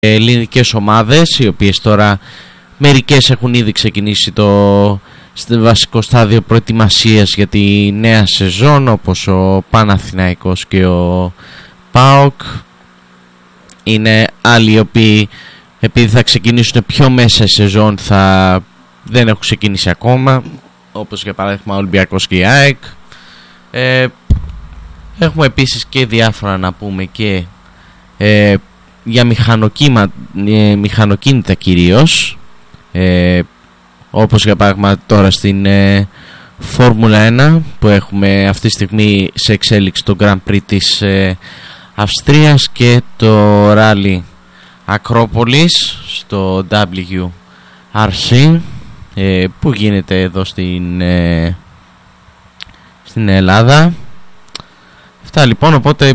ελληνικές ομάδες, οι οποίες τώρα μερικές έχουν ήδη ξεκινήσει στο βασικό στάδιο προετοιμασίας για τη νέα σεζόν, όπως ο Παναθηναϊκός και ο ΠΑΟΚ. Είναι άλλοι οι οποίοι, επειδή θα ξεκινήσουν πιο μέσα σε σεζόν, δεν έχουν ξεκινήσει ακόμα, όπως για παράδειγμα ο Ολυμπιακός και η ΑΕΚ. Έχουμε επίσης και διάφορα να πούμε και για μηχανοκίνητα κυρίως, όπως για παράδειγμα τώρα στην Φόρμουλα 1 που έχουμε αυτή τη στιγμή σε εξέλιξη το Grand Prix της Αυστρίας και το Rally Ακρόπολης στο WRC που γίνεται εδώ στην Ελλάδα. Αυτά λοιπόν, οπότε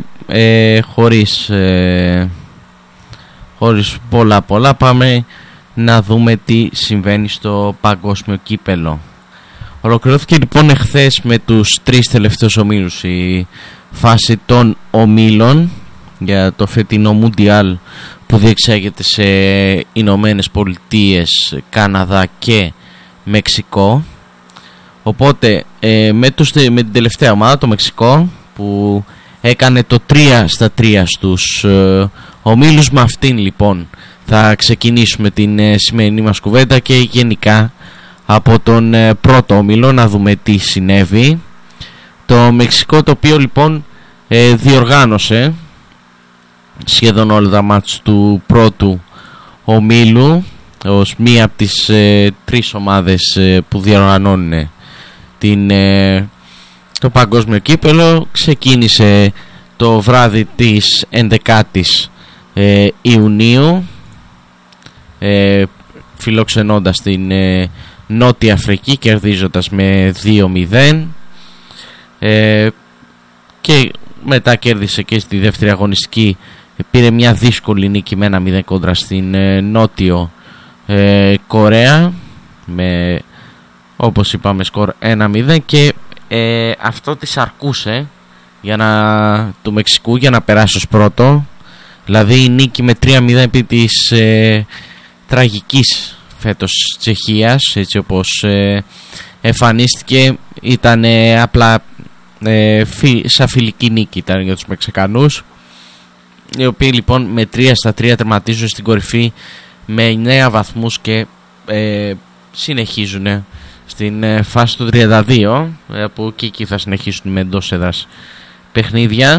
χωρίς πολλά πάμε να δούμε τι συμβαίνει στο παγκόσμιο κύπελο. Ολοκληρώθηκε λοιπόν εχθές με τους 3 τελευταίους ομίλους η φάση των ομίλων για το φετινό Μουντιάλ που διεξάγεται σε Ηνωμένες Πολιτείες, Καναδά και Μεξικό. Οπότε με την τελευταία ομάδα, το Μεξικό, που έκανε το 3-3 στους ομίλους, με αυτήν λοιπόν θα ξεκινήσουμε την σημερινή μας κουβέντα και γενικά από τον πρώτο όμιλο να δούμε τι συνέβη. Το Μεξικό, το οποίο λοιπόν διοργάνωσε σχεδόν όλα τα μάτς του πρώτου ομίλου ως μία από τις 3 ομάδες που διοργανώνουν το παγκόσμιο κύπελο. Ξεκίνησε το βράδυ της 11ης Ιουνίου φιλοξενώντας την Νότια Αφρική, κερδίζοντας με 2-0 και μετά κέρδισε και στη δεύτερη αγωνιστική, πήρε μια δύσκολη νίκη με 1-0 κόντρα στην Νότιο Κορέα με, όπως είπαμε, σκορ 1-0 και αυτό της αρκούσε του Μεξικού για να περάσει ως πρώτο. Δηλαδή η νίκη με 3-0 επί της τραγικής φέτος Τσεχίας, έτσι όπως εμφανίστηκε, ήταν απλά σαν φιλική νίκη ήταν για τους Μεξικανούς, οι οποίοι λοιπόν με 3-3 τερματίζουν στην κορυφή με 9 βαθμούς και συνεχίζουν στην φάση του 32, που και εκεί θα συνεχίσουν με εντός έδρας παιχνίδια.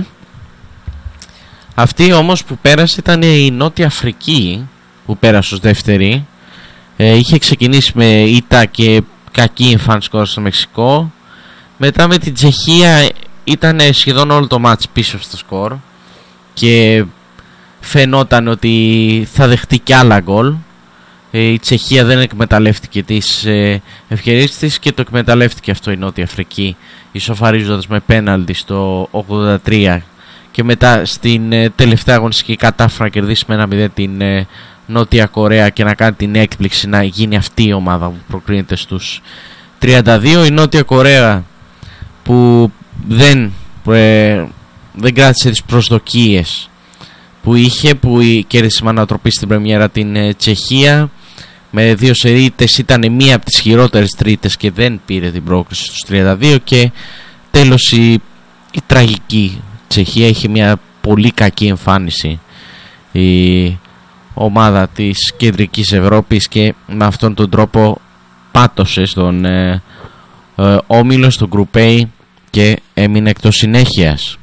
Αυτή όμως που πέρασε ήταν η Νότια Αφρική, που πέρασε ως δεύτερη. Είχε ξεκινήσει με ήττα και κακή εμφάνιση στο Μεξικό. Μετά με την Τσεχία ήταν σχεδόν όλο το μάτς πίσω στο σκορ και φαινόταν ότι θα δεχτεί κι άλλα γκολ. Η Τσεχία δεν εκμεταλλεύτηκε τις ευκαιρίες της και το εκμεταλλεύτηκε αυτό η Νότια Αφρική, ισοφαρίζοντας με πέναλτι στο 83 και μετά στην τελευταία αγωνιστική κατάφερε να κερδίσει με 1-0 την Νότια Κορέα και να κάνει την έκπληξη να γίνει αυτή η ομάδα που προκρίνεται στους 32. Η Νότια Κορέα που δεν κράτησε τις προσδοκίες που είχε, που κέρδισε με ανατροπή στην πρεμιέρα την Τσεχία με 2 σερίτες, ήταν μία από τις χειρότερες τρίτες και δεν πήρε την πρόκριση στους 32. Και τέλος η τραγική Τσεχία, είχε μια πολύ κακή εμφάνιση η ομάδα της Κεντρικής Ευρώπης και με αυτόν τον τρόπο πάτωσε στον όμιλο, στον Group A, και έμεινε εκτός συνέχειας.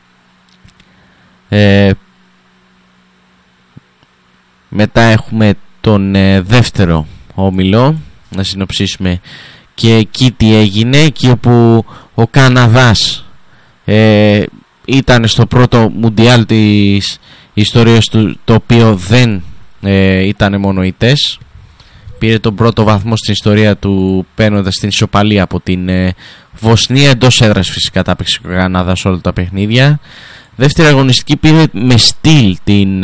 Μετά έχουμε τον δεύτερο όμιλο, να συνοψίσουμε και εκεί τι έγινε. Εκεί όπου ο Καναδάς ήταν στο πρώτο Μουντιάλ της ιστορίας του, το οποίο δεν ήταν μονοητές. Πήρε τον πρώτο βαθμό στην ιστορία του παίρνοντας την ισοπαλία από την Βοσνία, εντός έδρας φυσικά τα παίξει ο Καναδάς όλα τα παιχνίδια. Δεύτερη αγωνιστική πήρε με στυλ την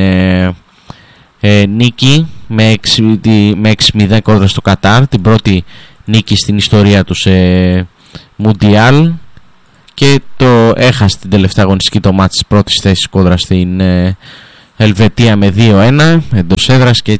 νίκη με 6-0 κόντρα στο Κατάρ, την πρώτη νίκη στην ιστορία του σε Μουντιάλ, και το έχασε την τελευταία αγωνιστική το μάτς της πρώτης θέσης κόντρα στην Ελβετία με 2-1 εντός έδρας και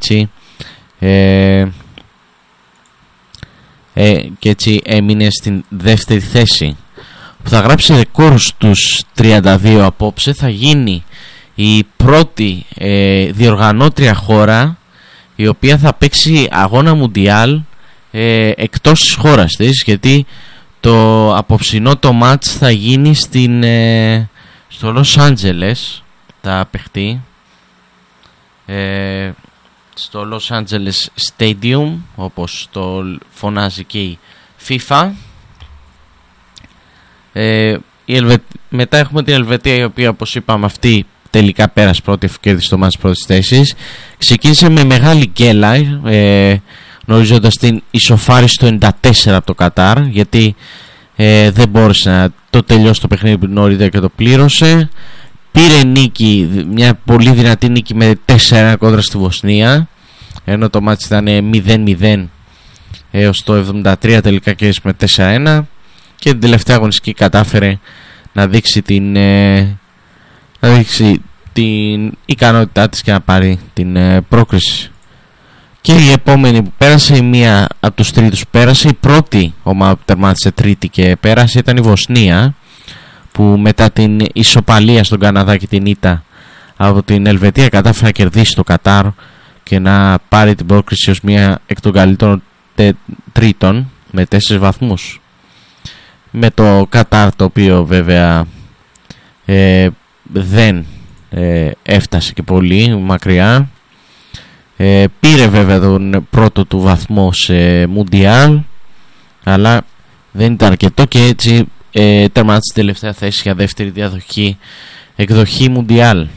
έτσι έμεινε στην δεύτερη θέση, που θα γράψει ρεκόρ στους 32 απόψε. Θα γίνει η πρώτη διοργανώτρια χώρα η οποία θα παίξει αγώνα Μουντιάλ εκτός της χώρας της, γιατί το απόψινό το μάτς θα γίνει στο Λος Άντζελες, θα παιχτεί στο Λος Άντζελες Stadium, όπως το φωνάζει και η FIFA. Μετά έχουμε την Ελβετία, η οποία, όπως είπαμε, αυτή τελικά πέρασε πρώτη, αφού κέρδισε το μάτς πρώτης θέσης. Ξεκίνησε με μεγάλη γκέλα, γνωρίζοντας την ισοφάριση στο 94 από το Κατάρ, γιατί δεν μπόρεσε να το τελειώσει το παιχνίδι νωρίτερα και το πλήρωσε. Πήρε νίκη, μια πολύ δυνατή νίκη με 4-1 κόντρα στη Βοσνία, ενώ το μάτς ήταν 0-0 έως το 73, τελικά κέρδισε με 4-1. Και την τελευταία αγωνιστική κατάφερε να δείξει την ικανότητά της και να πάρει την πρόκριση. Και η επόμενη που πέρασε, η μία από τους τρίτους που πέρασε, η πρώτη ομάδα που τερμάτισε τρίτη και πέρασε ήταν η Βοσνία, που μετά την ισοπαλία στον Καναδά και την ήττα από την Ελβετία κατάφερε να κερδίσει το Κατάρ και να πάρει την πρόκριση ως μία εκ των καλύτερων τρίτων με 4 βαθμούς. Με το Κατάρ, το οποίο βέβαια δεν έφτασε και πολύ μακριά, πήρε βέβαια τον πρώτο του βαθμό σε Μουντιάλ, αλλά δεν ήταν αρκετό και έτσι τερμάτισε την τελευταία θέση για δεύτερη εκδοχή Μουντιάλ.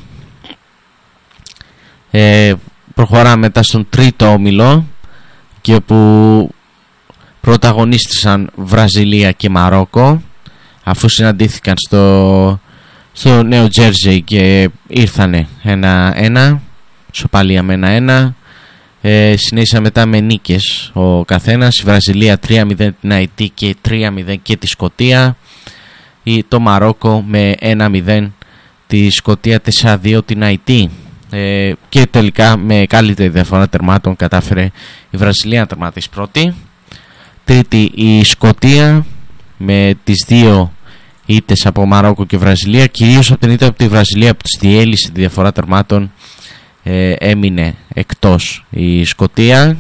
Προχωράμε μετά στον τρίτο όμιλο, και όπου πρωταγωνίστησαν Βραζιλία και Μαρόκο, αφού συναντήθηκαν στο Νέο Τζέρζεϊ και ήρθανε 1-1, σοπαλία με 1-1. Συνέχισαν μετά με νίκες ο καθένας. Η Βραζιλία 3-0 την Αϊτή και 3-0 και τη Σκωτία. Το Μαρόκο με 1-0 τη Σκωτία, 4-2 την Αϊτή. Και τελικά με καλύτερη διαφορά τερμάτων κατάφερε η Βραζιλία να τερματίσει πρώτη. Τρίτη η Σκωτία με τις δύο ήττες από Μαρόκο και Βραζιλία, κυρίως από την ήττα από τη Βραζιλία που της διέλυσε τη διαφορά τερμάτων. Έμεινε εκτός η Σκωτία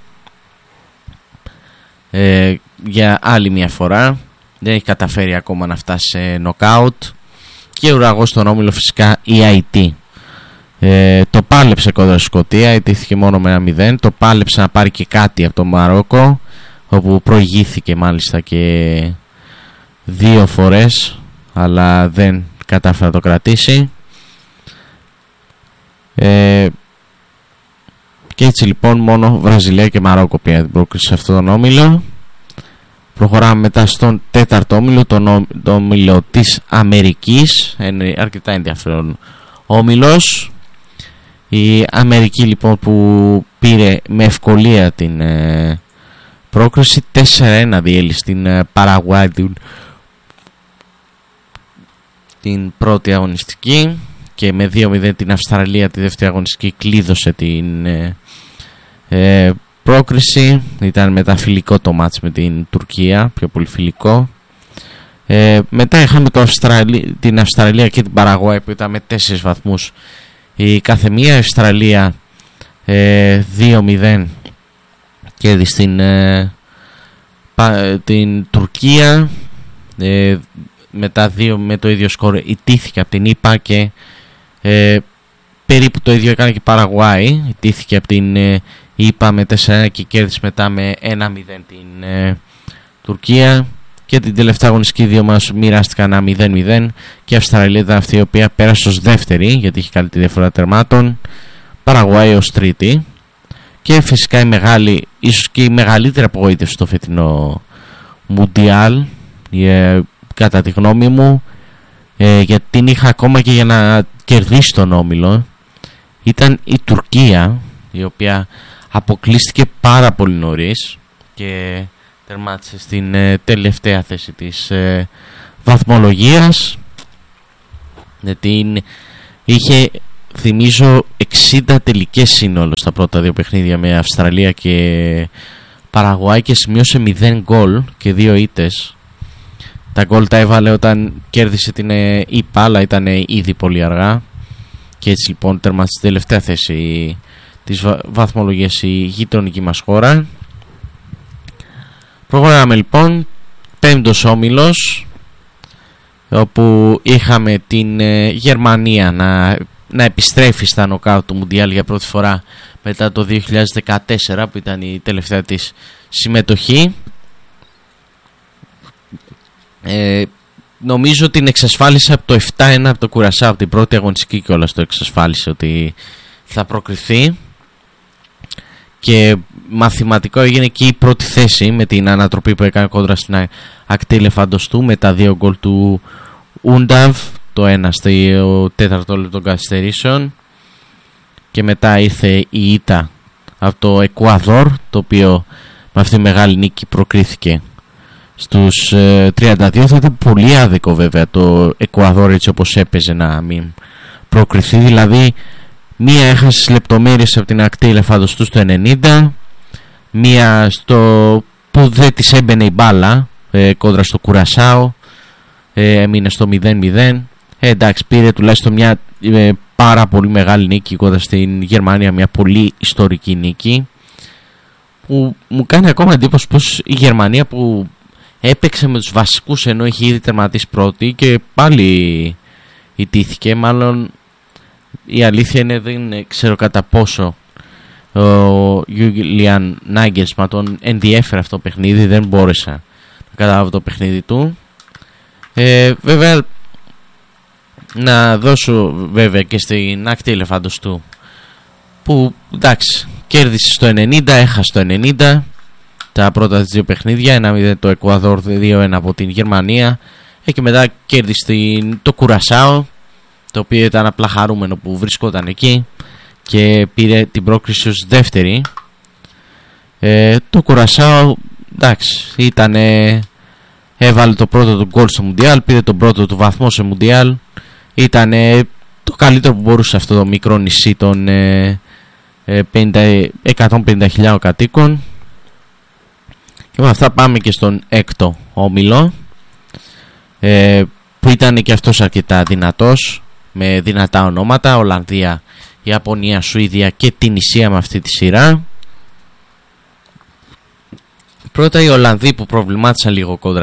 για άλλη μια φορά. Δεν έχει καταφέρει ακόμα να φτάσει σε νοκάουτ. Και ουραγός στον όμιλο φυσικά η Αϊτή. Το πάλεψε κοντά στη Σκωτία, ιτήθηκε μόνο με 1-0. Το πάλεψε να πάρει και κάτι από το Μαρόκο, όπου προηγήθηκε μάλιστα και 2 φορές, αλλά δεν κατάφερε να το κρατήσει. Και έτσι λοιπόν μόνο Βραζιλία και Μαρόκο πήραν την πρόκριση σε αυτόν τον όμιλο. Προχωράμε μετά στον τέταρτο όμιλο, τον όμιλο της Αμερικής. Είναι αρκετά ενδιαφέρον όμιλος. Η Αμερική λοιπόν που πήρε με ευκολία την πρόκριση, 4-1 διέλυσε την Παραγουάη την πρώτη αγωνιστική, και με 2-0 την Αυστραλία τη δεύτερη αγωνιστική κλείδωσε την πρόκριση. Ήταν μετά φιλικό το μάτς με την Τουρκία, πιο πολύ φιλικό. Μετά είχαμε την Αυστραλία και την Παραγουάη που ήταν με 4 βαθμούς η κάθε μία. Η Αυστραλία 2-0 κέρδισε την Τουρκία. Μετά 2 με το ίδιο σκορ ιτήθηκε από την ΙΠΑ, και περίπου το ίδιο έκανε και η Παραγουάη. Ιτήθηκε από την ΙΠΑ με 4-1 και κέρδισε μετά με 1-0 την Τουρκία. Και την τελευταία αγωνιστική δύο μας μοιράστηκαν 1-0-0, και η Αυστραλία ήταν αυτή η οποία πέρασε ως δεύτερη, γιατί είχε καλύτερη διαφορά τερμάτων. Παραγουάη ως τρίτη. Και φυσικά ίσως και η μεγαλύτερη απογοήτευση στο φετινό Μουντιάλ, κατά τη γνώμη μου, γιατί την είχα ακόμα και για να κερδίσει τον όμιλο, ήταν η Τουρκία, η οποία αποκλείστηκε πάρα πολύ νωρίς και τερμάτισε στην τελευταία θέση της βαθμολογίας, γιατί είχε θυμίζω 60 τελικές σύνολο στα πρώτα δύο παιχνίδια με Αυστραλία και Παραγουάη και σημείωσε 0 γκολ και 2 ήττες. Τα γκολ τα έβαλε όταν κέρδισε την ΙΠΑ, αλλά ήταν ήδη πολύ αργά και έτσι λοιπόν τερμάτισε στη τελευταία θέση της βαθμολογίας η γειτονική μας χώρα. Προχωράμε λοιπόν, πέμπτος όμιλος, όπου είχαμε την Γερμανία να επιστρέφει στα νοκάουτ του Μουντιάλ για πρώτη φορά μετά το 2014 που ήταν η τελευταία της συμμετοχή. Νομίζω την εξασφάλισε από το 7-1 από το Κουρασάο, από την πρώτη αγωνιστική κιόλας το εξασφάλισε ότι θα προκριθεί και μαθηματικό έγινε και η πρώτη θέση με την ανατροπή που έκανε κόντρα στην ακτή ελεφαντοστού με τα 2 γκολ του Ούνταβ, το ένα στο 4ο λεπτό των καθυστερήσεων και μετά ήρθε η ήττα από το Εκουαδόρ, το οποίο με αυτή τη μεγάλη νίκη προκρίθηκε στους 32. Θα ήταν πολύ άδικο βέβαια το Εκουαδόρ έτσι όπως έπαιζε να μην προκριθεί, δηλαδή μία έχασε στις λεπτομέρειες από την ακτή ελεφαντοστού στο 90, μία που δεν της έμπαινε η μπάλα κόντρα στο Κουρασάο, έμεινε στο 0-0. Εντάξει, πήρε τουλάχιστον μια πάρα πολύ μεγάλη νίκη κόντρα στην Γερμανία, μια πολύ ιστορική νίκη που μου κάνει ακόμα εντύπωση πως η Γερμανία που έπαιξε με τους βασικούς ενώ είχε ήδη τερματίσει πρώτη και πάλι ιτήθηκε. Μάλλον η αλήθεια είναι δεν ξέρω κατά πόσο ο Γιούλιαν Νάγκελσμαν τον ενδιέφερε αυτό το παιχνίδι, δεν μπόρεσα να καταλάβω το παιχνίδι του. Βέβαια να δώσω βέβαια και στην άκτη ελεφαντοστού που εντάξει κέρδισε στο 90, έχασε το 90 τα πρώτα δύο παιχνίδια, 1-0 το Εκουαδόρ, 2-1 από την Γερμανία και μετά κέρδισε το Κουρασάο, το οποίο ήταν απλά χαρούμενο που βρισκόταν εκεί και πήρε την πρόκριση ως δεύτερη. Το Κουρασάο εντάξει έβαλε το πρώτο του γκολ στο Μουντιάλ, πήρε τον πρώτο του βαθμό σε Μουντιάλ, ήταν το καλύτερο που μπορούσε αυτό το μικρό νησί των 150.000 κατοίκων. Και με αυτά πάμε και στον έκτο όμιλο, που ήταν και αυτός αρκετά δυνατός με δυνατά ονόματα, Ολλανδία, Ιαπωνία, Σουηδία και Τινησία με αυτή τη σειρά. Πρώτα οι Ολλανδοί που προβλημάτισαν λίγο κόντρα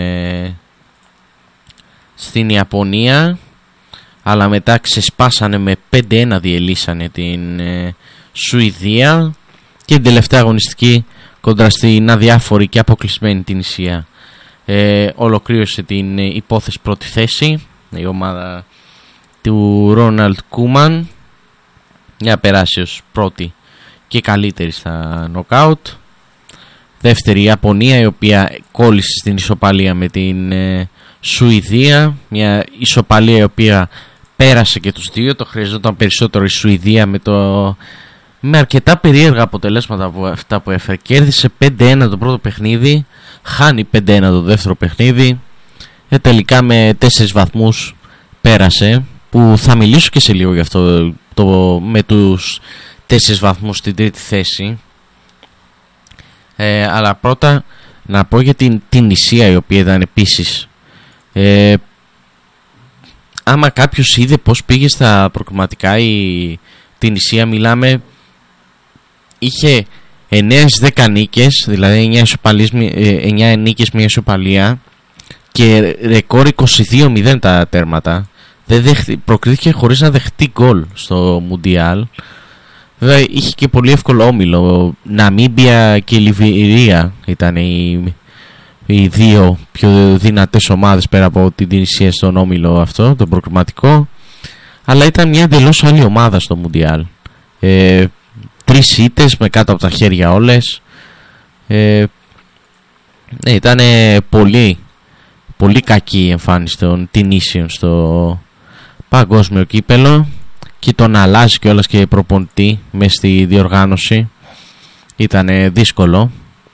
στην Ιαπωνία, αλλά μετά ξεσπάσανε με 5-1, διελύσανε την Σουηδία και την τελευταία αγωνιστική κόντρα στην αδιάφορη και αποκλεισμένη Τινησία ολοκλήρωσε την υπόθεση πρώτη θέση η ομάδα του Ρόναλντ Κούμαν για να περάσει ως πρώτη και καλύτερη στα νοκάουτ. Δεύτερη η Ιαπωνία, η οποία κόλλησε στην ισοπαλία με την Σουηδία, μια ισοπαλία η οποία πέρασε και τους δύο, το χρειαζόταν περισσότερο η Σουηδία με αρκετά περίεργα αποτελέσματα από αυτά που έφερε. Κέρδισε 5-1 το πρώτο παιχνίδι, χάνει 5-1 το δεύτερο παιχνίδι και τελικά με 4 βαθμούς πέρασε, που θα μιλήσω και σε λίγο γι' αυτό με τους 4 βαθμούς στην τρίτη θέση. Αλλά πρώτα να πω για την Τινησία, η οποία ήταν επίσης άμα κάποιος είδε πως πήγε στα προκριματικά η Τινησία, μιλάμε, είχε 9-10 νίκες, δηλαδή 9 νίκες, μια ισοπαλία και ρεκόρ 22-0 τα τέρματα. Προκρίθηκε χωρίς να δεχτεί γκολ στο Μουντιάλ. Βέβαια είχε και πολύ εύκολο όμιλο. Ναμίμπια και Λιβυρία ήταν οι δύο πιο δυνατές ομάδες πέρα από την Τινησία στον όμιλο αυτό, τον προκριματικό. Αλλά ήταν μια εντελώς άλλη ομάδα στο Μουντιάλ. 3 ήττες με κάτω από τα χέρια όλες. Ήταν πολύ πολύ κακή η εμφάνιση των Τινήσιων στο παγκόσμιο κύπελο και τον αλλάζει κιόλας και προπονητή μες στη διοργάνωση. Ήταν δύσκολο.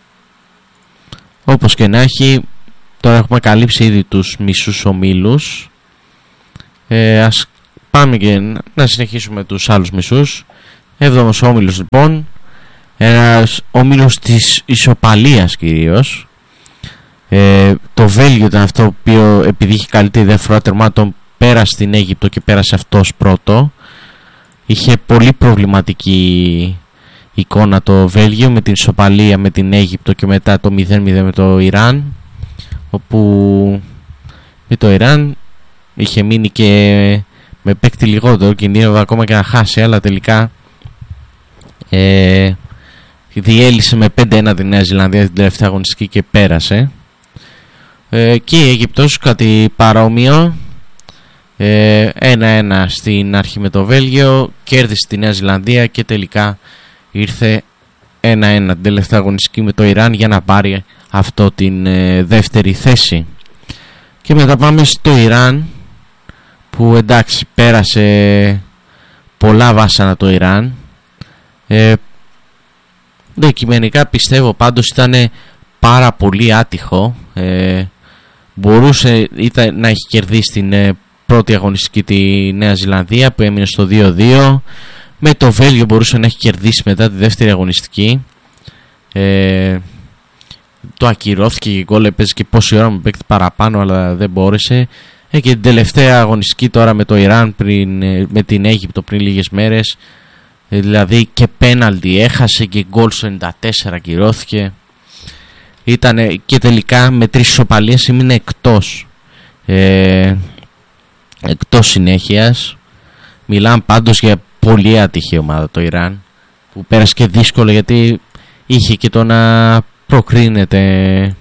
Όπως και να έχει, τώρα έχουμε καλύψει ήδη τους μισούς ομίλους. Ας πάμε και να συνεχίσουμε τους άλλους μισούς. 7ος όμιλος λοιπόν, ένας όμιλος της ισοπαλίας κυρίως. Το Βέλγιο ήταν αυτό που επειδή είχε καλύτερη διαφορά τερμάτων πέρασε στην Αίγυπτο και πέρασε αυτός πρώτο. Είχε πολύ προβληματική εικόνα το Βέλγιο με την ισοπαλία με την Αίγυπτο και μετά το 0-0 με το Ιράν, όπου με το Ιράν είχε μείνει και με παίκτη λιγότερο, κινδύνευε ακόμα και να χάσει, αλλά τελικά διέλυσε με 5-1 τη Νέα Ζηλανδία την τελευταία αγωνιστική και πέρασε. Και η Αίγυπτος κάτι παρόμοιο, 1-1 στην αρχή με το Βέλγιο, κέρδισε τη Νέα Ζηλανδία και τελικά ήρθε 1-1 την τελευταία αγωνιστική με το Ιράν για να πάρει αυτό την δεύτερη θέση. Και μετά πάμε στο Ιράν, που εντάξει πέρασε πολλά βάσανα το Ιράν. Κειμενικά πιστεύω πάντως ήταν πάρα πολύ άτυχο. Μπορούσε να έχει κερδίσει την πρώτη αγωνιστική τη Νέα Ζηλανδία που έμεινε στο 2-2. Με το Βέλγιο μπορούσε να έχει κερδίσει μετά τη δεύτερη αγωνιστική. Το ακυρώθηκε και γκολ, έπαιζε και πόση ώρα με παίκτη παραπάνω, αλλά δεν μπόρεσε. Και την τελευταία αγωνιστική τώρα με το Ιράν με την Αίγυπτο πριν λίγες μέρες, δηλαδή και πέναλτι έχασε και γκολ στο 94 ακυρώθηκε. Ήταν και τελικά με 3 ισοπαλίες έμεινε εκτός συνέχειας. Μιλάμε πάντως για πολύ άτυχη ομάδα το Ιράν, που πέρασε και δύσκολο, γιατί είχε και το να προκρίνεται,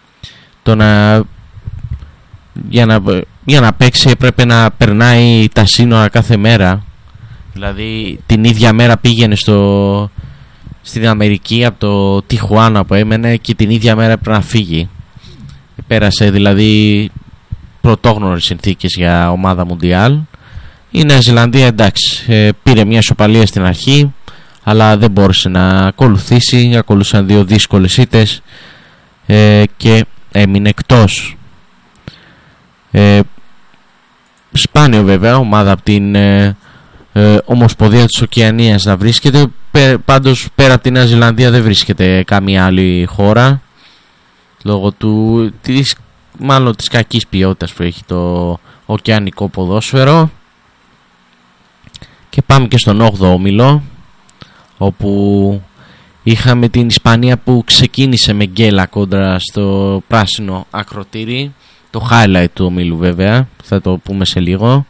για να παίξει έπρεπε να περνάει τα σύνορα κάθε μέρα. Δηλαδή την ίδια μέρα πήγαινε στην Αμερική από το Τιχουάνα που έμενε και την ίδια μέρα έπρεπε να φύγει. Πέρασε δηλαδή πρωτόγνωρες συνθήκες για ομάδα Μουντιάλ. Η Νέα Ζηλανδία εντάξει πήρε μια ισοπαλία στην αρχή, αλλά δεν μπόρεσε να ακολουθήσει. Ακολούθησαν 2 δύσκολες ήττες και έμεινε εκτός. Σπάνιο βέβαια ομάδα από την Ομοσπονδία της Οκεανίας να βρίσκεται. Πάντως πέρα από τη Νέα Ζηλανδία δεν βρίσκεται καμία άλλη χώρα, λόγω της κακής ποιότητας που έχει το οκεανικό ποδόσφαιρο. Και πάμε και στον 8ο όμιλο, όπου είχαμε την Ισπανία που ξεκίνησε με γκέλα κόντρα στο πράσινο ακροτήρι. Το highlight του ομίλου βέβαια, θα το πούμε σε λίγο.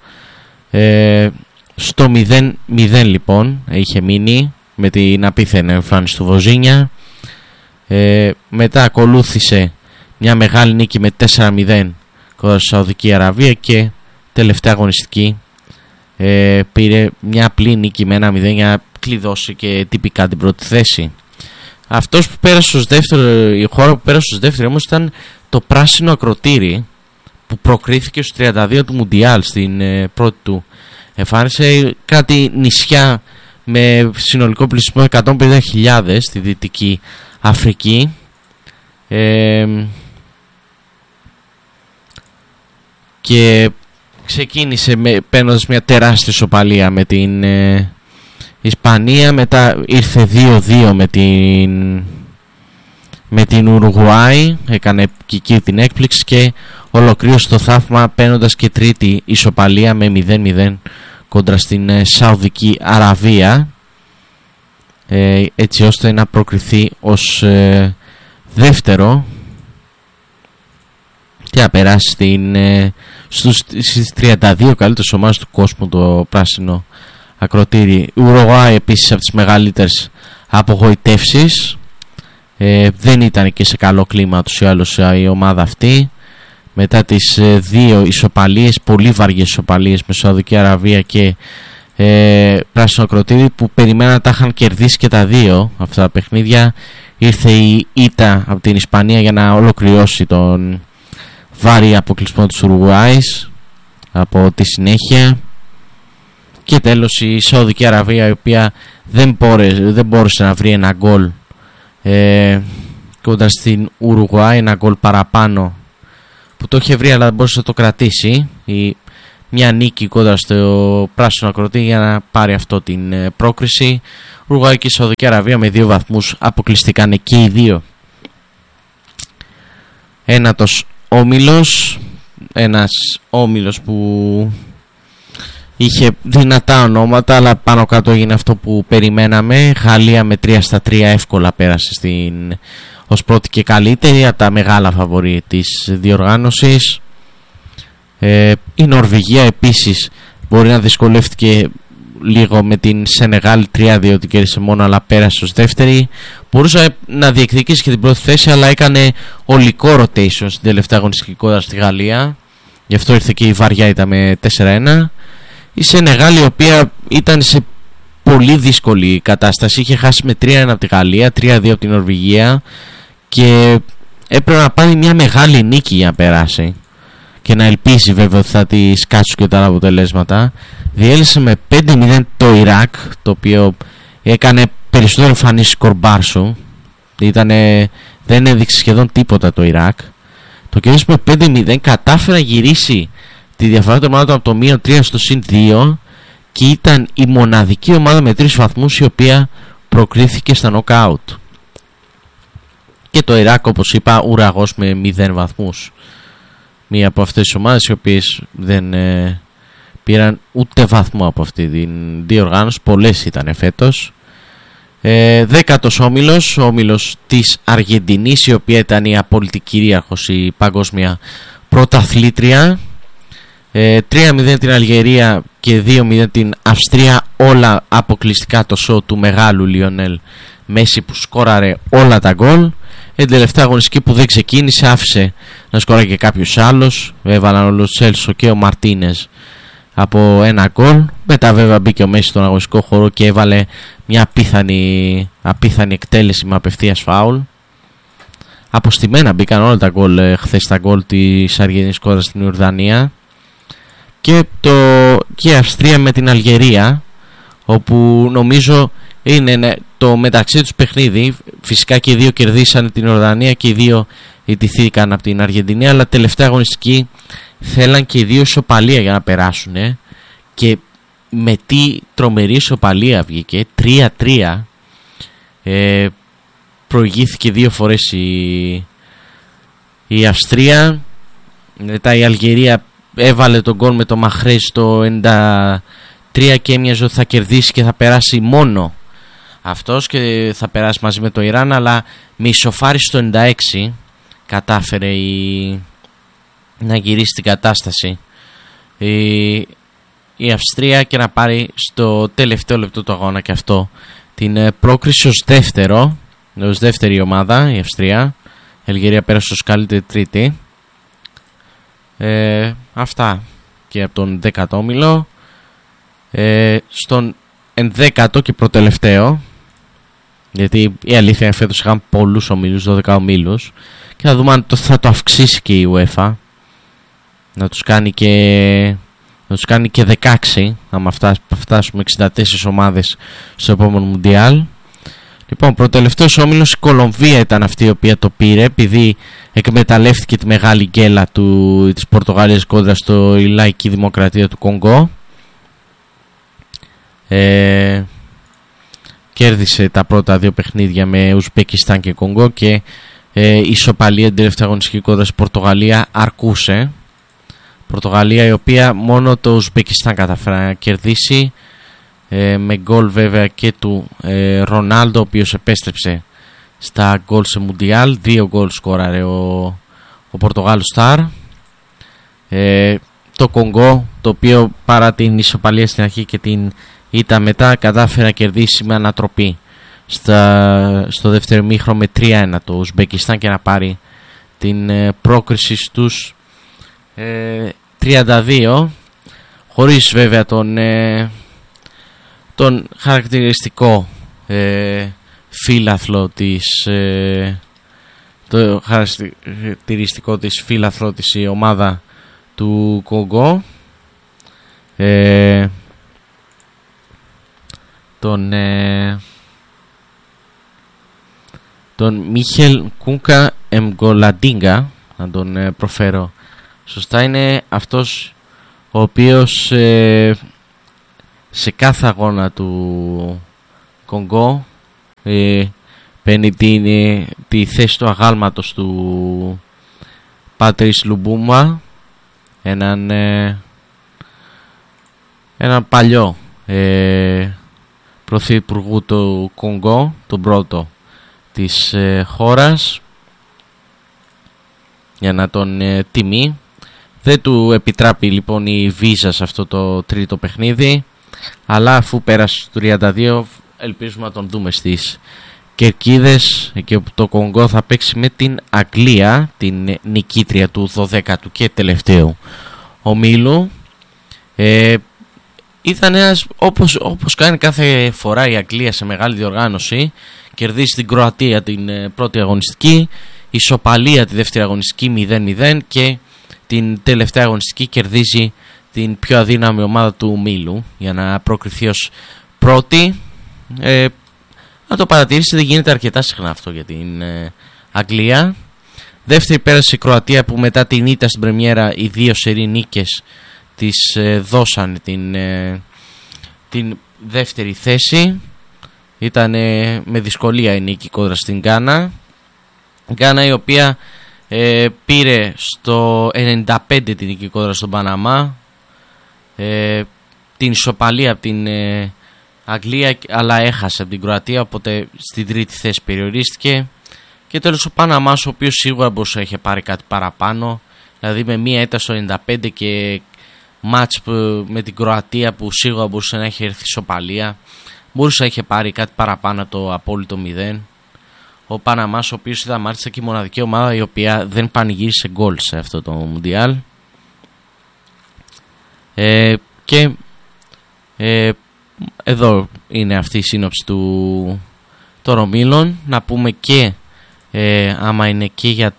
Στο 0-0 λοιπόν είχε μείνει με την απίθανη εμφάνιση του Βοζίνια. Μετά ακολούθησε μια μεγάλη νίκη με 4-0 κοντά στη Σαουδική Αραβία και τελευταία αγωνιστική πήρε μια απλή νίκη με 1-0 για να κλειδώσει και τυπικά την πρώτη θέση. Αυτός που πέρασε ως δεύτερο, η χώρα που πέρασε ως δεύτερη όμως ήταν το πράσινο ακροτήρι, που προκρίθηκε στους 32 του Μουντιάλ στην πρώτη του εμφάνιση. Κάτι νησιά με συνολικό πληθυσμό 150.000 στη Δυτική Αφρική. Και ξεκίνησε παίρνοντας μια τεράστια ισοπαλία με την Ισπανία. Μετά ήρθε 2-2 με την Ουρουγουάη, έκανε και εκεί την έκπληξη και ολοκλήρωσε το θαύμα παίρνοντας και τρίτη ισοπαλία με 0-0 κόντρα στην Σαουδική Αραβία, έτσι ώστε να προκριθεί ως δεύτερο και να περάσει στις 32 καλύτερες ομάδες του κόσμου το πράσινο ακροτήρι. Η Ουρουγουάη επίσης από τις μεγαλύτερες απογοητεύσεις. Δεν ήταν και σε καλό κλίμα τους ή άλλως η ομάδα αυτή. Μετά τις 2 ισοπαλίες, πολύ βαριές ισοπαλίες με Σαουδική Αραβία και πράσινο ακροτήρι, που περιμέναν να τα είχαν κερδίσει και τα 2 αυτά τα παιχνίδια, ήρθε η ήττα από την Ισπανία για να ολοκληρώσει τον βάρη αποκλεισμό της Ουρουγουάης από τη συνέχεια. Και τέλος η Σαουδική Αραβία, η οποία δεν μπόρεσε να βρει ένα γκολ κοντά στην Ουρουγουάη, ένα γκολ παραπάνω που το είχε βρει αλλά δεν μπορούσε να το κρατήσει. μια νίκη κοντά στο πράσινο ακροτή για να πάρει αυτό την πρόκριση. Ουρουγουάη και Σαουδική Αραβία με 2 βαθμούς αποκλειστήκανε και οι δύο. Ένατος όμιλος, ένας όμιλος που είχε δυνατά ονόματα, αλλά πάνω κάτω έγινε αυτό που περιμέναμε. Γαλλία με 3-3 εύκολα πέρασε ως πρώτη και καλύτερη από τα μεγάλα φαβορί της διοργάνωσης. Η Νορβηγία επίσης μπορεί να δυσκολεύτηκε λίγο με την Σενεγάλη 3-2, την κέρδισε μόνο αλλά πέρασε ως δεύτερη. Μπορούσε να διεκδικήσει και την πρώτη θέση, αλλά έκανε ολικό rotation στην τελευταία αγωνιστική κόντρα στη Γαλλία, γι' αυτό ήρθε και η βαριά ήττα με 4-1. Η Σενεγάλη, η οποία ήταν σε πολύ δύσκολη κατάσταση, είχε χάσει με 3-1 από τη Γαλλία, 3-2 από την Νορβηγία και έπρεπε να πάρει μια μεγάλη νίκη για να περάσει και να ελπίσει βέβαια ότι θα τη σκάτσουν και τα άλλα αποτελέσματα. Διέλυσε με 5-0 το Ιράκ, το οποίο έκανε περισσότερο εμφανή σκορμπάρσου. Δεν έδειξε σχεδόν τίποτα το Ιράκ. Το κέρδισε με 5-0, κατάφερε να γυρίσει τη διαφορά των ομάδων από το -3 στο +2 και ήταν η μοναδική ομάδα με 3 βαθμούς η οποία προκρίθηκε στα νοκάουτ. Και το Ιράκ, όπως είπα, ουραγός με 0 βαθμούς. Μία από αυτές τις ομάδες οι οποίες δεν πήραν ούτε βαθμό από αυτή την διοργάνωση. Πολλές ήταν φέτος. 10ος όμιλος, ο όμιλος της Αργεντινής, η οποία ήταν η απόλυτη κυρίαρχος, η παγκόσμια πρωταθλήτρια. 3-0 την Αλγερία και 2-0 την Αυστρία, όλα αποκλειστικά το σοου του μεγάλου Λιονέλ Μέση που σκόραρε όλα τα γκολ. Την τελευταία αγωνιστική που δεν ξεκίνησε άφησε να σκοράρει και κάποιος άλλος. Έβαλαν ο Λοτσέλσο και ο Μαρτίνες από ένα γκολ. Μετά βέβαια μπήκε ο Μέση στον αγωνιστικό χώρο και έβαλε μια απίθανη εκτέλεση με απευθείας φάουλ. Αποστημένα μπήκαν όλα τα γκολ χθες, τα γκολ της Αργεντινής κόντρα στην Ιορδανία. Και η Αυστρία με την Αλγερία, όπου νομίζω είναι το μεταξύ τους παιχνίδι. Φυσικά και οι δύο κερδίσαν την Ιορδανία και οι δύο ιτηθήκαν από την Αργεντινή, αλλά τελευταία αγωνιστική θέλαν και οι δύο ισοπαλία για να περάσουν, και με τι τρομερή ισοπαλία βγήκε, 3-3. Προηγήθηκε 2 φορές η Αυστρία. Μετά η Αλγερία έβαλε τον γκολ με το Μαχρέζ στο 93 και έμοιαζε ότι θα κερδίσει και θα περάσει μόνο αυτός και θα περάσει μαζί με το Ιράν, αλλά με ισοφάριση στο 96 κατάφερε να γυρίσει την κατάσταση η Αυστρία και να πάρει στο τελευταίο λεπτό του αγώνα και αυτό την πρόκριση ως δεύτερη ομάδα η Αυστρία. Η Αλγερία πέρασε ως καλύτερη τρίτη. Αυτά και από τον 10ο όμιλο. Στον 11ο και προτελευταίο, γιατί η αλήθεια είναι φέτος είχαν πολλούς ομίλους, 12 ομίλους, και θα δούμε αν θα το αυξήσει και η UEFA, να τους κάνει και 16, άμα φτάσουμε 64 ομάδες στο επόμενο Μουντιάλ. Λοιπόν, προτελευταίος όμιλος, η Κολομβία ήταν αυτή η οποία το πήρε, επειδή εκμεταλλεύτηκε τη μεγάλη γκέλα της Πορτογαλίας κόντρα στο Λαϊκή Δημοκρατία του Κονγκό. Κέρδισε τα πρώτα 2 παιχνίδια με Ουσμπεκιστάν και Κονγκό και ισοπαλία την τελευταία αγωνιστική κόντρα στη Πορτογαλία αρκούσε. Πορτογαλία η οποία μόνο το Ουσμπεκιστάν καταφέρει να κερδίσει, με γκολ βέβαια και του Ρονάλντο, ο οποίος επέστρεψε στα γκολ σε Μουντιάλ. 2 γκολ σκόραρε ο Πορτογάλος Σταρ. Το Κονγκό, το οποίο παρά την ισοπαλία στην αρχή και την ήττα μετά, κατάφερε να κερδίσει με ανατροπή στο δεύτερο ημίχρονο με 3-1 το Ουσμπεκιστάν και να πάρει την πρόκριση στους 32, χωρίς βέβαια τον χαρακτηριστικό φύλαθλο το χαρακτηριστικό της φύλαθλο της η ομάδα του Κονγκό, τον Μίχελ Κούκα Εμγκολαντίνγκα, να τον προφέρω σωστά. Είναι αυτός ο οποίος σε κάθε αγώνα του Κονγκό παίρνει τη θέση του αγάλματος του Πατρίς Λουμπούμα, έναν παλιό πρωθυπουργού του Κονγκό, τον πρώτο της χώρας, για να τον τιμεί. Δεν του επιτράπει λοιπόν η βίζα σε αυτό το τρίτο παιχνίδι, αλλά αφού πέρασε στο 32 ελπίζουμε να τον δούμε στις κερκίδες, και όπου το Κονγκό θα παίξει με την Αγγλία, την νικήτρια του 12ου και τελευταίου ομίλου. Ήταν ένας, όπως κάνει κάθε φορά η Αγγλία σε μεγάλη διοργάνωση, κερδίζει την Κροατία την πρώτη αγωνιστική, ισοπαλία τη δεύτερη αγωνιστική 0-0 και την τελευταία αγωνιστική κερδίζει την πιο αδύναμη ομάδα του ομίλου για να προκριθεί ως πρώτη. Να το παρατηρήσετε, δεν γίνεται αρκετά συχνά αυτό για την Αγγλία. Δεύτερη πέρασε η Κροατία, που μετά την ήττα στην πρεμιέρα οι δύο σερί νίκες της δώσαν την δεύτερη θέση. Ήταν με δυσκολία η νίκη κόντρα στην Γκάνα. Γκάνα η οποία πήρε στο 95 την νίκη κόντρα στον Παναμά, την ισοπαλία από την Αγγλία, αλλά έχασε από την Κροατία, οπότε στην τρίτη θέση περιορίστηκε. Και τέλος ο Παναμάς, ο οποίος σίγουρα μπορούσε να είχε πάρει κάτι παραπάνω, δηλαδή με μία ήττα στο 95 και μάτς με την Κροατία που σίγουρα μπορούσε να έχει έρθει ισοπαλία, μπορούσε να είχε πάρει κάτι παραπάνω το απόλυτο 0. Ο Παναμάς, ο οποίος ήταν μάλιστα και η μοναδική ομάδα η οποία δεν πανηγύρισε γκολ σε αυτό το Μουντιάλ. Και εδώ είναι αυτή η σύνοψη των ομίλων. Να πούμε και άμα είναι και για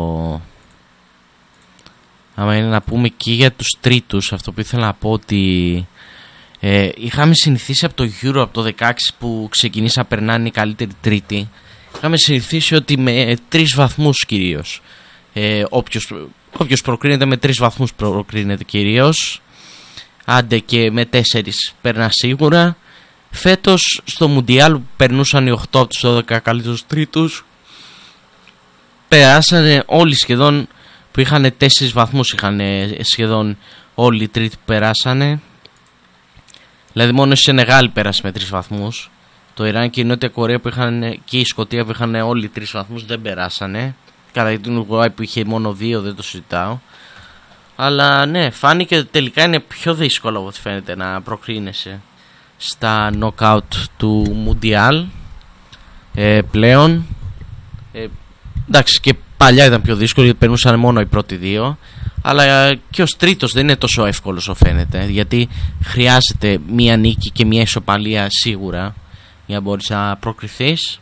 άμα είναι να πούμε και για τους τρίτους, αυτό που ήθελα να πω, ότι είχαμε συνηθίσει από το Euro, από το 16 που ξεκινήσει να περνάνε οι καλύτεροι τρίτοι, είχαμε συνηθίσει ότι με 3 βαθμούς κυρίως, όποιος προκρίνεται με 3 βαθμούς προκρίνεται κυρίως, άντε και με 4 περνά σίγουρα. Φέτος στο Μουντιάλ που περνούσαν οι 8 από τους 12 καλύτερους τρίτους, περάσανε όλοι σχεδόν που είχαν 4 βαθμούς, είχαν σχεδόν όλοι οι τρίτοι που περάσανε. Δηλαδή μόνο η Σενεγάλη πέρασε με 3 βαθμούς. Το Ιράν και η Νότια Κορέα που είχαν, και η Σκωτία που είχαν όλοι 3 βαθμούς δεν περάσανε. Κατά την Ουρουγουάη που είχε μόνο 2 δεν το συζητάω. Αλλά ναι, φάνηκε ότι τελικά είναι πιο δύσκολο από ό,τι φαίνεται να προκρίνεσαι στα knockout του Μουντιάλ πλέον. Εντάξει, και παλιά ήταν πιο δύσκολο γιατί περνούσαν μόνο οι πρώτοι 2. Αλλά και ως τρίτος δεν είναι τόσο εύκολο όσο φαίνεται, γιατί χρειάζεται μία νίκη και μία ισοπαλία σίγουρα για να μπορείς να προκριθείς.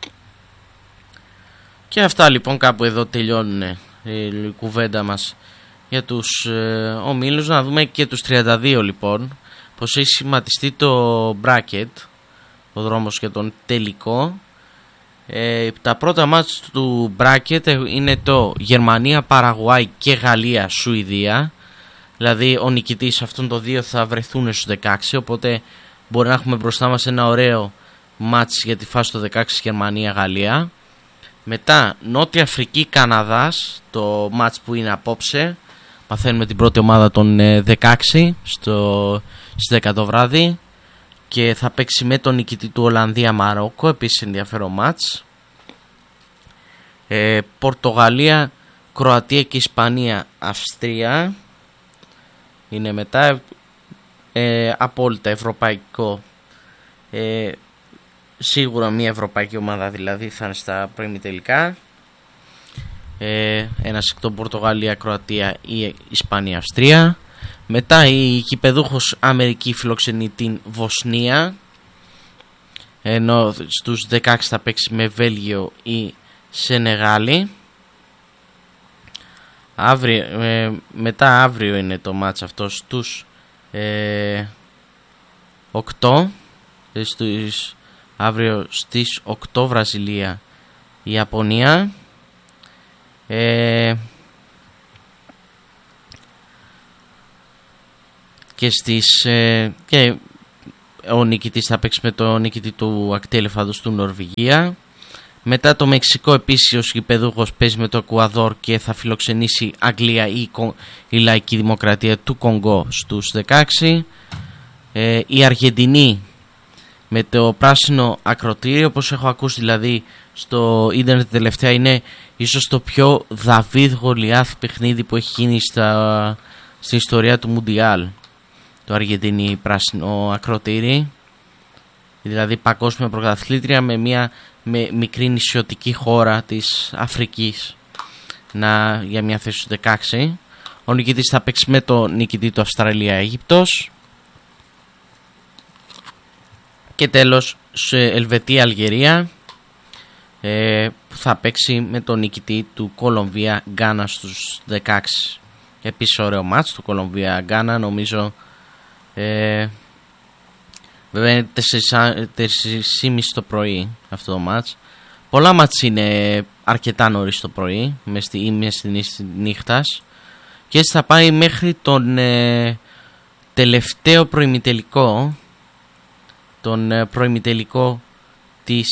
Και αυτά λοιπόν, κάπου εδώ τελειώνουν η κουβέντα μας για τους ομίλους. Να δούμε και τους 32 λοιπόν, πως έχει σχηματιστεί το bracket, ο δρόμος για τον τελικό. Τα πρώτα μάτς του bracket είναι το Γερμανία, Παραγουάη και Γαλλία, Σουηδία. Δηλαδή ο νικητής αυτών των δύο θα βρεθούν στους 16, οπότε μπορεί να έχουμε μπροστά μας ένα ωραίο μάτς για τη φάση το 16 Γερμανία-Γαλλία. Μετά Νότια Αφρική, Καναδάς, το μάτς που είναι απόψε. Μαθαίνουμε την πρώτη ομάδα των 16 στις 10 το βράδυ και θα παίξει με τον νικητή του Ολλανδία-Μαρόκο, επίσης ενδιαφέρον μάτς. Πορτογαλία, Κροατία και Ισπανία, Αυστρία είναι μετά. Απόλυτα ευρωπαϊκό, σίγουρα μια ευρωπαϊκή ομάδα δηλαδή θα είναι στα πρώιμη τελικά. Ένας εκ των Πορτογαλία, Κροατία ή Ισπανία, Αυστρία. Μετά η κυπεδούχος Αμερική φιλοξενεί την Βοσνία, ενώ στους 16 θα παίξει με Βέλγιο ή Σενεγάλη. Μετά αύριο είναι το μάτς αυτό στους 8. Αύριο στις 8 Βραζιλία, Ιαπωνία. και ο νικητής θα παίξει με το νικητή του ακτή ελεφάντος του Νορβηγία. Μετά το Μεξικό επίσης ο γηπεδούχος παίζει με το Εκουαδόρ και θα φιλοξενήσει Αγγλία ή η Λαϊκή Δημοκρατία του Κονγκό στους 16. Η Αργεντινή με το πράσινο ακροτήριο, όπως έχω ακούσει δηλαδή στο ίντερνετ τελευταία, είναι ίσως το πιο Δαβίδ Γολιάθ παιχνίδι που έχει γίνει στην ιστορία του Μουντιάλ. Το Αργεντινή πράσινο ακροτήρι, δηλαδή παγκόσμια πρωταθλήτρια με μικρή νησιωτική χώρα της Αφρικής για μια θέση του 16. Ο νικητής θα παίξει με το νικητή του Αυστραλία-Αίγυπτος. Και τέλος Ελβετία-Αλγερία, που θα παίξει με το νικητή του Κολομβία-Γκάνα στους 16. Επίσης ωραίο μάτς το Κολομβία-Γκάνα, νομίζω. Βέβαια είναι 4.30 το πρωί αυτό το μάτς. Πολλά μάτς είναι αρκετά νωρίς το πρωί, μες στη νύχτας. Και έτσι θα πάει μέχρι τον τελευταίο προημιτελικό. Τον προημιτελικό της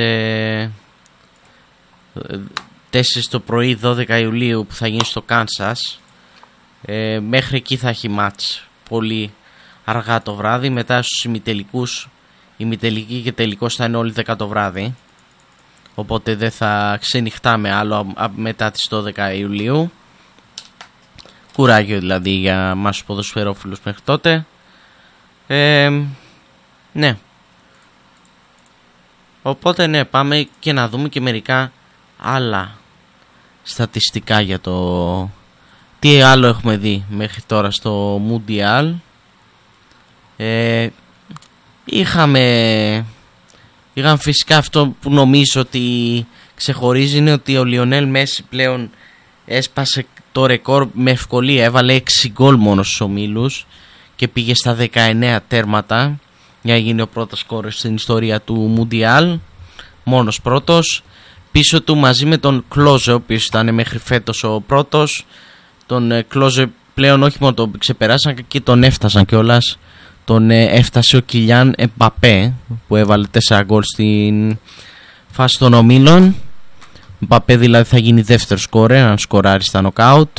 4 το πρωί 12 Ιουλίου που θα γίνει στο Κάνσας. Μέχρι εκεί θα έχει μάτς πολύ αργά το βράδυ. Μετά στους ημιτελικούς, ημιτελική και τελικός θα είναι όλοι 10 το βράδυ. Οπότε δεν θα ξενυχτάμε άλλο μετά τις 12 Ιουλίου. Κουράγιο δηλαδή για μας τους ποδοσφαιρόφιλους μέχρι τότε. Ναι. Οπότε ναι, πάμε και να δούμε και μερικά άλλα στατιστικά για το τι άλλο έχουμε δει μέχρι τώρα στο Mundial. Είχαμε φυσικά αυτό που νομίζω ότι ξεχωρίζει, είναι ότι ο Λιονέλ Μέση πλέον έσπασε το ρεκόρ με ευκολία. Έβαλε 6 γκολ μόνο στους ομίλους και πήγε στα 19 τέρματα για να γίνει ο πρώτος σκόρερ στην ιστορία του Mundial. Μόνος πρώτος. Πίσω του μαζί με τον Κλόζε, ο οποίος ήταν μέχρι φέτος ο πρώτος. Τον Κλόζε πλέον όχι μόνο τον ξεπεράσαν και τον έφτασαν κιόλας. Τον έφτασε ο Κιλιάν Εμπαπέ που έβαλε 4 γκολ στην φάση των ομίλων. Εμπαπέ δηλαδή θα γίνει δεύτερο σκόρερ αν σκοράρει στα νοκάουτ.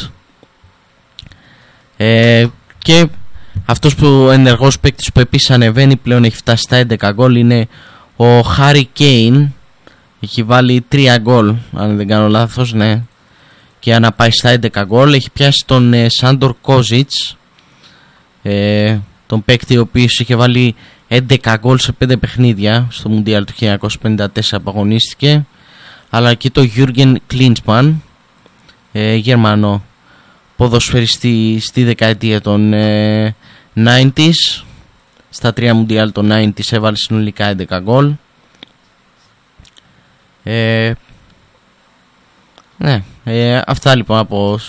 Και αυτός που ενεργός παίκτης που επίσης ανεβαίνει πλέον, έχει φτάσει στα 11 γκολ, είναι ο Χάρι Κέιν. Έχει βάλει 3 γκολ αν δεν κάνω λάθος, ναι. Και για να πάει στα 11 γκολ έχει πιάσει τον Σάντορ Κόζιτς, τον παίκτη ο οποίος είχε βάλει 11 γκολ σε 5 παιχνίδια στο Μουντιάλ του 1954 που αγωνίστηκε. Αλλά και το Γιούργεν Κλίντσμαν, Γερμανό ποδοσφαιριστή στη δεκαετία των 90s. Στα 3 Μουντιάλ των 90s έβαλε συνολικά 11 γκολ. Ναι, αυτά λοιπόν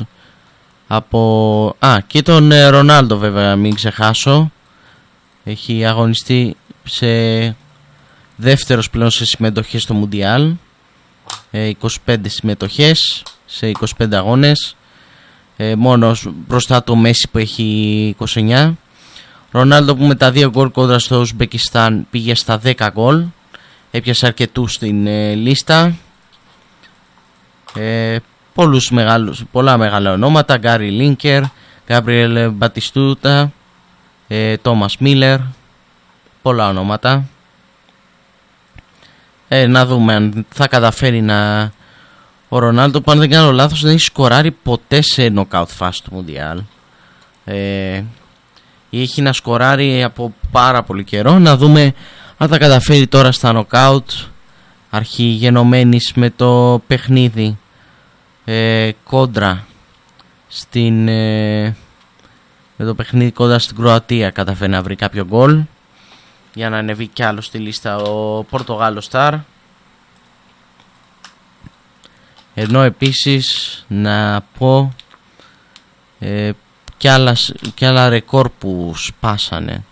από και τον Ρονάλντο βέβαια μην ξεχάσω. Έχει αγωνιστεί σε δεύτερος πλέον σε συμμετοχές στο Μουντιάλ. 25 συμμετοχές σε 25 αγώνες. Μόνος μπροστά του Μέση που έχει 29. Ρονάλντο που με τα 2 γκολ κόντρα στο Ουσμπεκιστάν πήγε στα 10 γκολ. Έπιασε αρκετούς στην λίστα. Πολλά μεγάλα ονόματα. Γκάρι Λίνκερ, Γκάμπριελ Μπατιστούτα, Τόμας Μίλερ. Πολλά ονόματα. Να δούμε αν θα καταφέρει ο Ρονάλντο, που αν δεν κάνω λάθος δεν έχει σκοράρει ποτέ σε νοκάουτ φάση του Μουντιάλ. Έχει να σκοράρει από πάρα πολύ καιρό. Να δούμε αν θα καταφέρει τώρα στα νοκάουτ, αρχιγενομένης με το παιχνίδι κόντρα στην Κροατία, καταφέρει να βρει κάποιο γκολ για να ανεβεί κι άλλο στη λίστα ο Πορτογάλος Σταρ. Ενώ επίσης να πω κι άλλα ρεκόρ που σπάσανε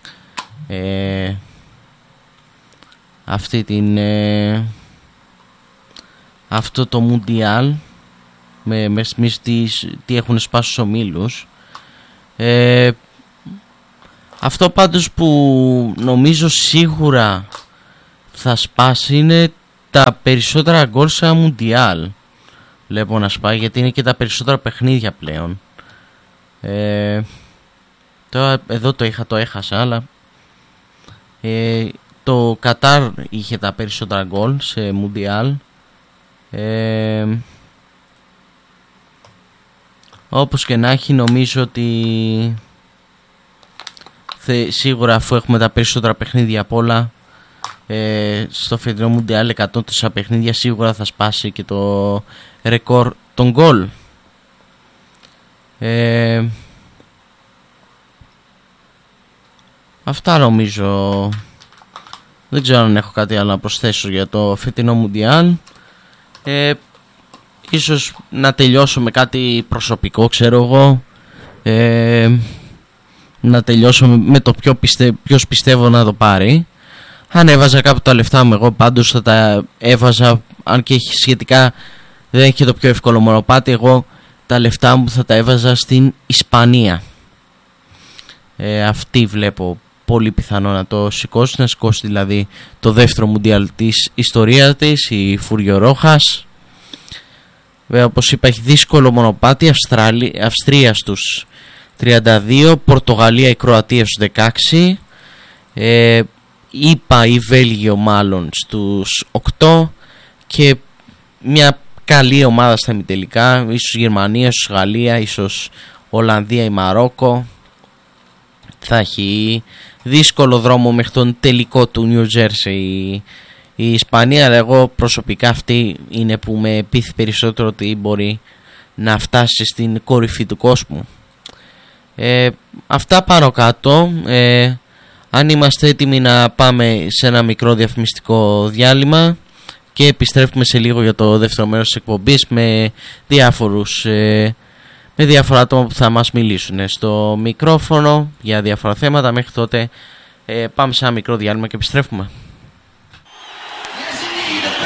αυτό το Μουντιάλ, με τι έχουν σπάσει στους ομίλους. Αυτό πάντως που νομίζω σίγουρα θα σπάσει είναι τα περισσότερα γκολ σε ένα Μουντιάλ. Βλέπω να σπάει, γιατί είναι και τα περισσότερα παιχνίδια πλέον. Τώρα εδώ το έχασα, αλλά το Κατάρ είχε τα περισσότερα γκολ σε Μουντιάλ. Όπως και να έχει, νομίζω ότι σίγουρα, αφού έχουμε τα περισσότερα παιχνίδια απ' όλα στο φετινό Μουντιάλ, 104 παιχνίδια, σίγουρα θα σπάσει και το ρεκόρ των γκολ. Αυτά νομίζω. Δεν ξέρω αν έχω κάτι άλλο να προσθέσω για το φετινό Μουντιάλ. Ίσως να τελειώσω με κάτι προσωπικό, ξέρω εγώ. Να τελειώσω με το ποιος πιστεύω να το πάρει. Αν έβαζα κάπου τα λεφτά μου, εγώ πάντως θα τα έβαζα, αν και σχετικά δεν έχει και το πιο εύκολο μονοπάτι, εγώ τα λεφτά μου θα τα έβαζα στην Ισπανία. Αυτή βλέπω πολύ πιθανό να το σηκώσει, να σηκώσει δηλαδή το δεύτερο Μουντιάλ της ιστορίας της, η Φουριορόχας. Βέβαια, όπως είπα, έχει δύσκολο μονοπάτι. Αυστρία στους 32, Πορτογαλία ή Κροατία στους 16, ΗΠΑ ή Βέλγιο μάλλον στους 8 και μια καλή ομάδα στα ημιτελικά, ίσως Γερμανία, ίσως Γαλλία, ίσως Ολλανδία ή Μαρόκο. Θα έχει δύσκολο δρόμο μέχρι τον τελικό του Νιου Τζέρσι η Ισπανία, αλλά εγώ προσωπικά αυτή είναι που με πείθει περισσότερο ότι μπορεί να φτάσει στην κορυφή του κόσμου. Αυτά πάνω κάτω. Αν είμαστε έτοιμοι να πάμε σε ένα μικρό διαφημιστικό διάλειμμα και επιστρέφουμε σε λίγο για το δεύτερο μέρος της εκπομπής με διάφορα άτομα που θα μας μιλήσουν στο μικρόφωνο για διάφορα θέματα. Μέχρι τότε πάμε σε ένα μικρό διάλειμμα και επιστρέφουμε.